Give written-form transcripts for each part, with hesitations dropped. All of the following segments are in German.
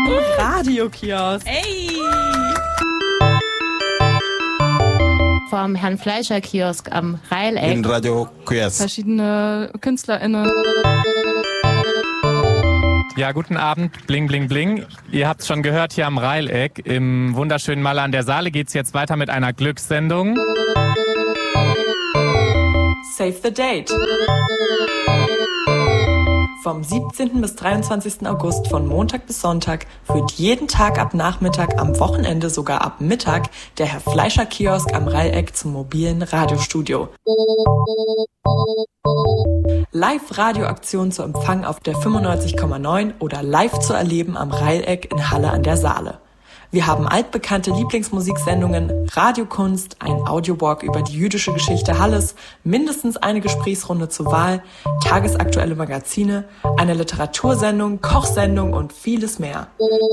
Radiokiosk. Ey! Vom Herrn Fleischer Kiosk am Rheileck. In Radiokiosk. Verschiedene KünstlerInnen. Ja, guten Abend, bling, bling, bling. Ihr habt's schon gehört, hier am Rheileck, im wunderschönen Malle an der Saale, geht's jetzt weiter mit einer Glückssendung. Save the Date. Vom 17. bis 23. August von Montag bis Sonntag führt jeden Tag ab Nachmittag, am Wochenende sogar ab Mittag der Herr Fleischer Kiosk am Rheileck zum mobilen Radiostudio. Live-Radioaktion zu empfangen auf der 95,9 oder live zu erleben am Rheileck in Halle an der Saale. Wir haben altbekannte Lieblingsmusiksendungen, Radiokunst, ein Audiowalk über die jüdische Geschichte Halles, mindestens eine Gesprächsrunde zur Wahl, tagesaktuelle Magazine, eine Literatursendung, Kochsendung und vieles mehr.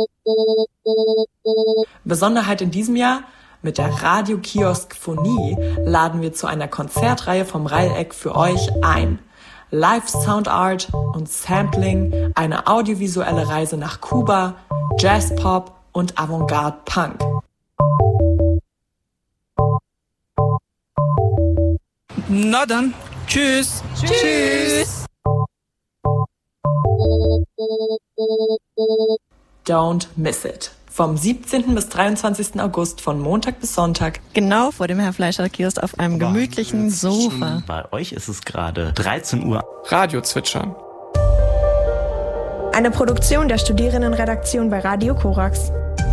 Besonderheit in diesem Jahr: Mit der Radiokiosk-Phonie laden wir zu einer Konzertreihe vom Rheileck für euch ein. Live Soundart und Sampling, eine audiovisuelle Reise nach Kuba, Jazzpop und Avantgarde Punk. Na dann, tschüss. Tschüss. Don't miss it. Vom 17. bis 23. August von Montag bis Sonntag. Genau vor dem Herr Fleischer Kiosk auf einem gemütlichen Sofa. Bei euch ist es gerade 13 Uhr. Radio zwitschern. Eine Produktion der Studierendenredaktion bei Radio Korax.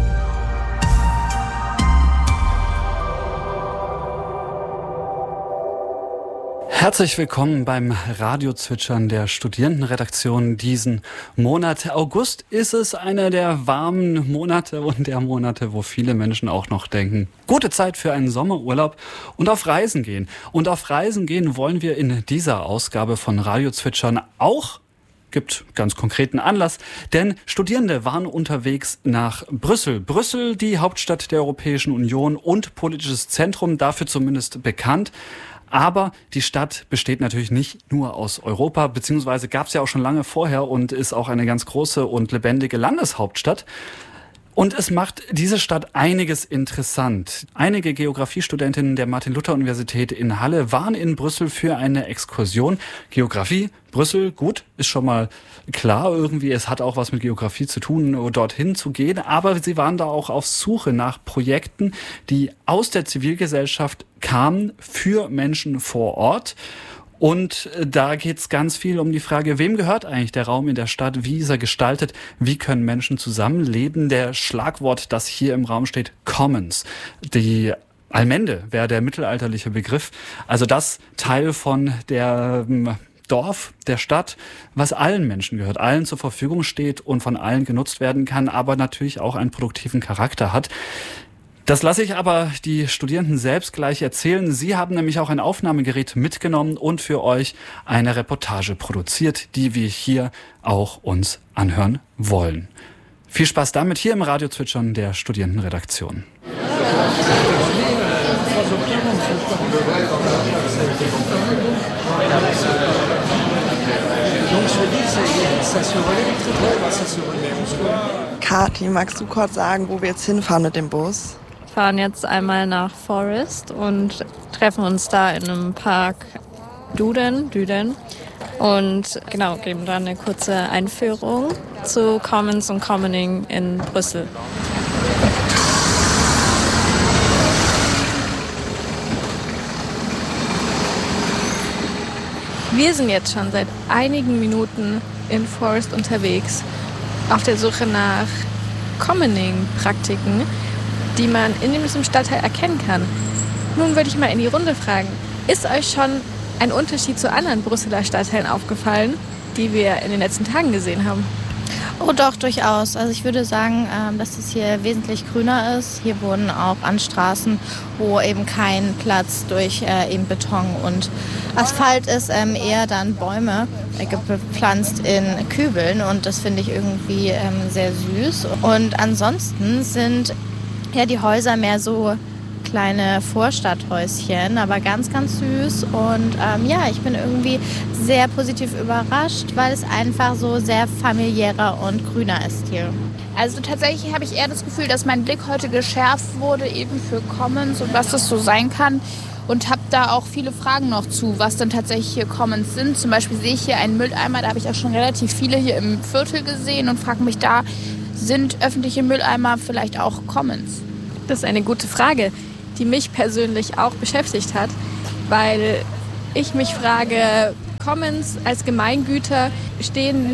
Herzlich willkommen beim Radiozwitschern der Studierendenredaktion diesen Monat. August ist es einer der warmen Monate und der Monate, wo viele Menschen auch noch denken, gute Zeit für einen Sommerurlaub und auf Reisen gehen. Und auf Reisen gehen wollen wir in dieser Ausgabe von Radiozwitschern auch. Gibt ganz konkreten Anlass, denn Studierende waren unterwegs nach Brüssel. Brüssel, die Hauptstadt der Europäischen Union und politisches Zentrum, dafür zumindest bekannt. Aber die Stadt besteht natürlich nicht nur aus Europa, beziehungsweise gab es ja auch schon lange vorher und ist auch eine ganz große und lebendige Landeshauptstadt. Und es macht diese Stadt einiges interessant. Einige Geografiestudentinnen der Martin-Luther-Universität in Halle waren in Brüssel für eine Exkursion. Geografie, Brüssel, gut, ist schon mal klar irgendwie. Es hat auch was mit Geografie zu tun, dorthin zu gehen. Aber sie waren da auch auf Suche nach Projekten, die aus der Zivilgesellschaft kamen für Menschen vor Ort. Und da geht's ganz viel um die Frage, wem gehört eigentlich der Raum in der Stadt? Wie ist er gestaltet? Wie können Menschen zusammenleben? Der Schlagwort, das hier im Raum steht, Commons. Die Allmende wäre der mittelalterliche Begriff. Also das Teil von der Dorf, der Stadt, was allen Menschen gehört, allen zur Verfügung steht und von allen genutzt werden kann, aber natürlich auch einen produktiven Charakter hat. Das lasse ich aber die Studierenden selbst gleich erzählen. Sie haben nämlich auch ein Aufnahmegerät mitgenommen und für euch eine Reportage produziert, die wir hier auch uns anhören wollen. Viel Spaß damit hier im Radiozwitschern der Studierendenredaktion. Kathi, magst du kurz sagen, wo wir jetzt hinfahren mit dem Bus? Wir fahren jetzt einmal nach Forest und treffen uns da in einem Park Düden und genau, geben dann eine kurze Einführung zu Commons und Commoning in Brüssel. Wir sind jetzt schon seit einigen Minuten in Forest unterwegs, auf der Suche nach Commoning-Praktiken, die man in diesem Stadtteil erkennen kann. Nun würde ich mal in die Runde fragen, ist euch schon ein Unterschied zu anderen Brüsseler Stadtteilen aufgefallen, die wir in den letzten Tagen gesehen haben? Oh doch, durchaus. Also ich würde sagen, dass es hier wesentlich grüner ist. Hier wurden auch an Straßen, wo eben kein Platz durch eben Beton und Asphalt ist, eher dann Bäume gepflanzt in Kübeln und das finde ich irgendwie sehr süß. Und ansonsten sind ja die Häuser mehr so kleine Vorstadthäuschen, aber ganz, ganz süß. Und ich bin irgendwie sehr positiv überrascht, weil es einfach so sehr familiärer und grüner ist hier. Also tatsächlich habe ich eher das Gefühl, dass mein Blick heute geschärft wurde, eben für Commons und was das so sein kann. Und habe da auch viele Fragen noch zu, was dann tatsächlich hier Commons sind. Zum Beispiel sehe ich hier einen Mülleimer, da habe ich auch schon relativ viele hier im Viertel gesehen und frage mich da, sind öffentliche Mülleimer vielleicht auch Commons? Das ist eine gute Frage, die mich persönlich auch beschäftigt hat, weil ich mich frage, Commons als Gemeingüter stehen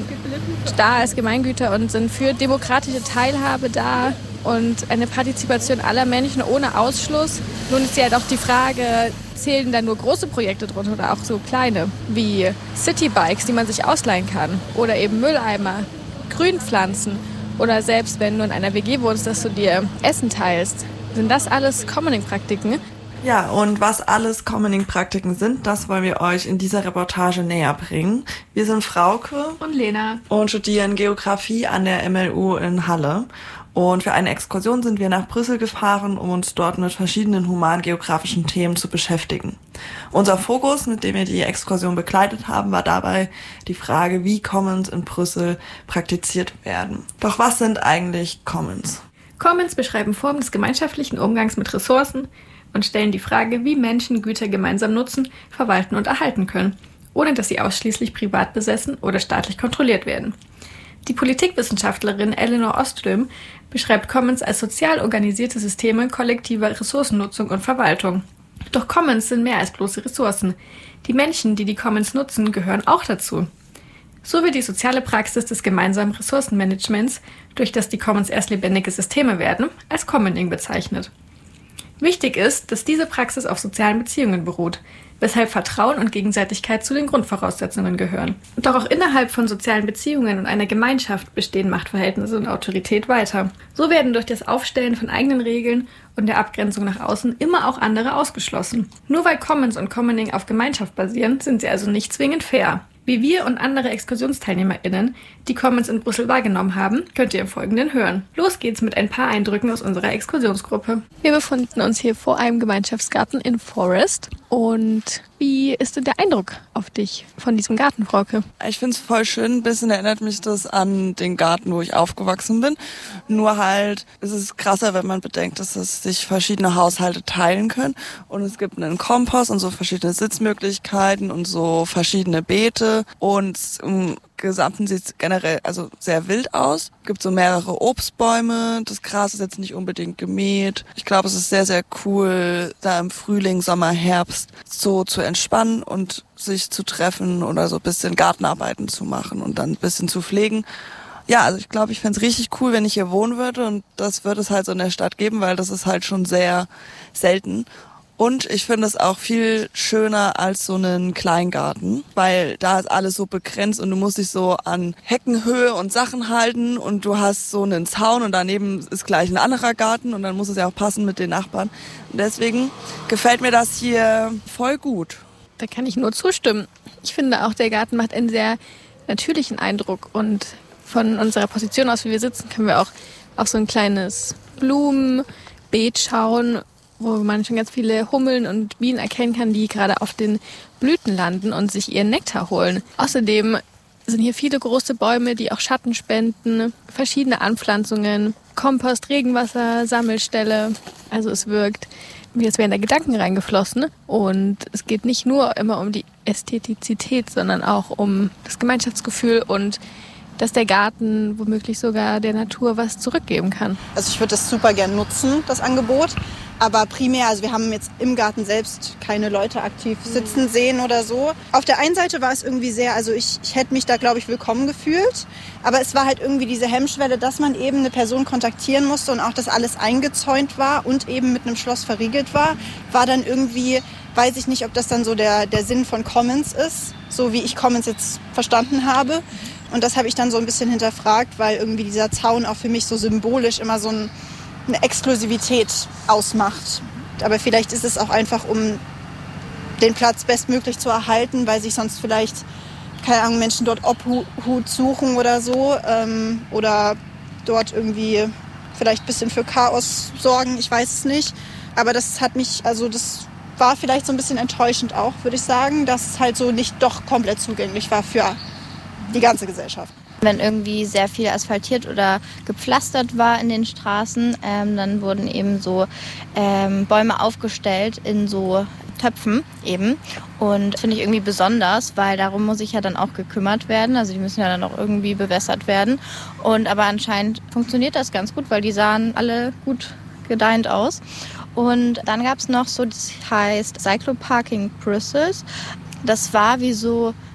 da als Gemeingüter und sind für demokratische Teilhabe da und eine Partizipation aller Menschen ohne Ausschluss. Nun ist ja halt auch die Frage, zählen da nur große Projekte drunter oder auch so kleine, wie Citybikes, die man sich ausleihen kann, oder eben Mülleimer, Grünpflanzen oder selbst wenn du in einer WG wohnst, dass du dir Essen teilst. Sind das alles Commoning-Praktiken? Ja, und was alles Commoning-Praktiken sind, das wollen wir euch in dieser Reportage näher bringen. Wir sind Frauke und Lena und studieren Geografie an der MLU in Halle. Und für eine Exkursion sind wir nach Brüssel gefahren, um uns dort mit verschiedenen humangeografischen Themen zu beschäftigen. Unser Fokus, mit dem wir die Exkursion begleitet haben, war dabei die Frage, wie Commons in Brüssel praktiziert werden. Doch was sind eigentlich Commons? Commons beschreiben Formen des gemeinschaftlichen Umgangs mit Ressourcen und stellen die Frage, wie Menschen Güter gemeinsam nutzen, verwalten und erhalten können, ohne dass sie ausschließlich privat besessen oder staatlich kontrolliert werden. Die Politikwissenschaftlerin Elinor Ostrom beschreibt Commons als sozial organisierte Systeme kollektiver Ressourcennutzung und Verwaltung. Doch Commons sind mehr als bloße Ressourcen. Die Menschen, die die Commons nutzen, gehören auch dazu. So wird die soziale Praxis des gemeinsamen Ressourcenmanagements, durch das die Commons erst lebendige Systeme werden, als Commoning bezeichnet. Wichtig ist, dass diese Praxis auf sozialen Beziehungen beruht, weshalb Vertrauen und Gegenseitigkeit zu den Grundvoraussetzungen gehören. Doch auch innerhalb von sozialen Beziehungen und einer Gemeinschaft bestehen Machtverhältnisse und Autorität weiter. So werden durch das Aufstellen von eigenen Regeln und der Abgrenzung nach außen immer auch andere ausgeschlossen. Nur weil Commons und Commoning auf Gemeinschaft basieren, sind sie also nicht zwingend fair. Wie wir und andere ExkursionsteilnehmerInnen die Commons in Brüssel wahrgenommen haben, könnt ihr im Folgenden hören. Los geht's mit ein paar Eindrücken aus unserer Exkursionsgruppe. Wir befinden uns hier vor einem Gemeinschaftsgarten in Forest. Und wie ist denn der Eindruck auf dich von diesem Garten, Frauke? Ich finde es voll schön. Ein bisschen erinnert mich das an den Garten, wo ich aufgewachsen bin. Nur halt ist es krasser, wenn man bedenkt, dass es sich verschiedene Haushalte teilen können. Und es gibt einen Kompost und so verschiedene Sitzmöglichkeiten und so verschiedene Beete. Und im Gesamten sieht es generell also sehr wild aus. Es gibt so mehrere Obstbäume. Das Gras ist jetzt nicht unbedingt gemäht. Ich glaube, es ist sehr, sehr cool, da im Frühling, Sommer, Herbst so zu entspannen und sich zu treffen oder so ein bisschen Gartenarbeiten zu machen und dann ein bisschen zu pflegen. Ja, also ich glaube, ich fände es richtig cool, wenn ich hier wohnen würde, und das wird es halt so in der Stadt geben, weil das ist halt schon sehr selten. Und ich finde es auch viel schöner als so einen Kleingarten, weil da ist alles so begrenzt und du musst dich so an Heckenhöhe und Sachen halten und du hast so einen Zaun und daneben ist gleich ein anderer Garten und dann muss es ja auch passen mit den Nachbarn. Und deswegen gefällt mir das hier voll gut. Da kann ich nur zustimmen. Ich finde auch, der Garten macht einen sehr natürlichen Eindruck und von unserer Position aus, wie wir sitzen, können wir auch auf so ein kleines Blumenbeet schauen, wo man schon ganz viele Hummeln und Bienen erkennen kann, die gerade auf den Blüten landen und sich ihren Nektar holen. Außerdem sind hier viele große Bäume, die auch Schatten spenden, verschiedene Anpflanzungen, Kompost, Regenwasser, Sammelstelle. Also es wirkt, wie als wären da Gedanken reingeflossen. Und es geht nicht nur immer um die Ästhetizität, sondern auch um das Gemeinschaftsgefühl und dass der Garten womöglich sogar der Natur was zurückgeben kann. Also ich würde das super gern nutzen, das Angebot. Aber primär, also wir haben jetzt im Garten selbst keine Leute aktiv sitzen sehen oder so. Auf der einen Seite war es irgendwie sehr, also ich hätte mich da, glaube ich, willkommen gefühlt. Aber es war halt irgendwie diese Hemmschwelle, dass man eben eine Person kontaktieren musste und auch, dass alles eingezäunt war und eben mit einem Schloss verriegelt war dann irgendwie, weiß ich nicht, ob das dann so der Sinn von Commons ist, so wie ich Commons jetzt verstanden habe. Und das habe ich dann so ein bisschen hinterfragt, weil irgendwie dieser Zaun auch für mich so symbolisch immer so eine Exklusivität ausmacht. Aber vielleicht ist es auch einfach, um den Platz bestmöglich zu erhalten, weil sich sonst vielleicht, keine Ahnung, Menschen dort Obhut suchen oder so. Oder dort irgendwie vielleicht ein bisschen für Chaos sorgen, ich weiß es nicht. Aber das war vielleicht so ein bisschen enttäuschend auch, würde ich sagen, dass es halt so nicht doch komplett zugänglich war für die ganze Gesellschaft. Wenn irgendwie sehr viel asphaltiert oder gepflastert war in den Straßen, dann wurden eben so Bäume aufgestellt in so Töpfen eben. Und finde ich irgendwie besonders, weil darum muss sich ja dann auch gekümmert werden. Also die müssen ja dann auch irgendwie bewässert werden. Aber anscheinend funktioniert das ganz gut, weil die sahen alle gut gedeiht aus. Und dann gab es noch so, das heißt Cycloparking Brussels. Das war wie so